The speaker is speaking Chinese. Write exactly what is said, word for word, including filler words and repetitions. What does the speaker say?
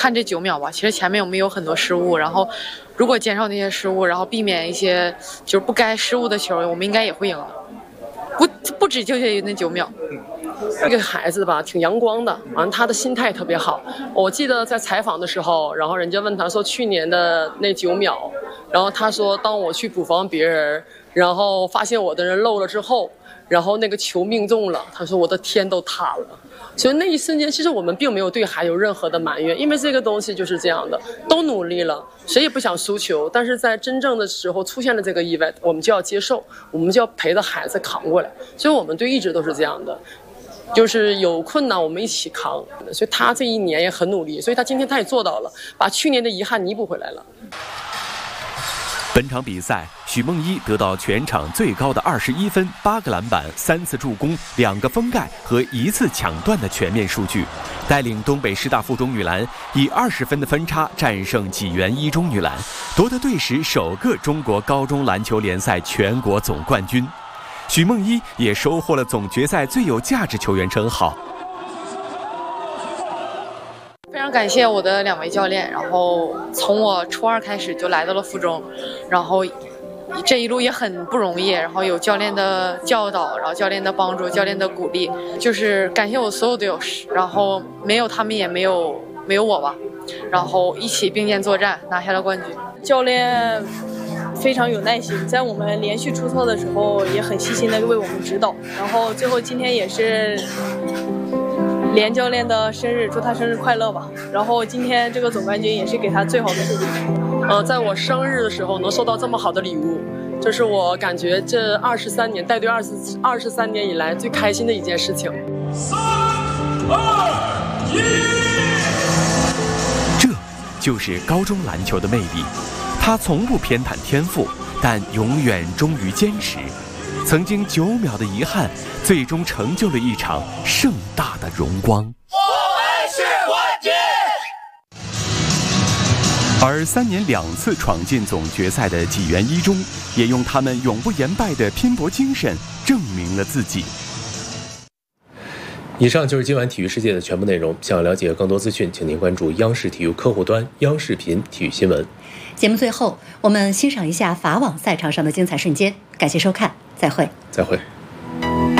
看这九秒吧，其实前面我们有很多失误，然后如果减少那些失误，然后避免一些就是不该失误的球，我们应该也会赢了。不不只纠结于那九秒。 这个孩子吧，挺阳光的，完他的心态特别好。我记得在采访的时候，然后人家问他说去年的那九秒，然后他说当我去补防别人，然后发现我的人漏了之后，然后那个球命中了，他说我的天都塌了。所以那一瞬间，其实我们并没有对孩有任何的埋怨，因为这个东西就是这样的，都努力了，谁也不想输球，但是在真正的时候出现了这个意外，我们就要接受，我们就要陪着孩子扛过来。所以我们队一直都是这样的。就是有困难我们一起扛，所以他这一年也很努力，所以他今天他也做到了，把去年的遗憾弥补回来了。 本场比赛，许梦依得到全场最高的二十一分、八个篮板、三次助攻、两个封盖和一次抢断的全面数据，带领东北师大附中女篮以二十分的分差战胜济源一中女篮，夺得队史首个中国高中篮球联赛全国总冠军。许梦依也收获了总决赛最有价值球员称号。 非常感谢我的两位教练，然后从我初二开始就来到了附中，然后这一路也很不容易，然后有教练的教导，然后教练的帮助，教练的鼓励，就是感谢我所有队友，然后没有他们也没有没有我吧，然后一起并肩作战，拿下了冠军。 教练非常有耐心，在我们连续出错的时候也很细心的为我们指导，然后最后今天也是连教练的生日，祝他生日快乐吧。然后今天这个总冠军也是给他最好的祝福。 呃，在我生日的时候能收到这么好的礼物，这是我感觉这二十三年带队二十二十三年以来最开心的一件事情。 三二一，这就是高中篮球的魅力。他从不偏袒天赋，但永远忠于坚持。曾经九秒的遗憾，最终成就了一场盛大的荣光。我们是冠军。而三年两次闯进总决赛的济源一中，也用他们永不言败的拼搏精神证明了自己。 以上就是今晚体育世界的全部内容。想了解更多资讯，请您关注央视体育客户端央视频体育新闻。 节目最后，我们欣赏一下法网赛场上的精彩瞬间。感谢收看，再会。 再会。